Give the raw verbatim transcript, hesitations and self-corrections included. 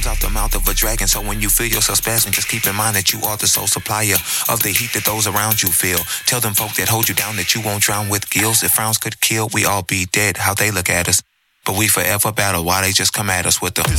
Out the mouth of a dragon, so when you feel yourself spasming, just keep in mind that you are the sole supplier of the heat that those around you feel. Tell them folk that hold you down that you won't drown with gills. If frowns could kill, we all be dead. How they look at us, but we forever battle while they just come at us with the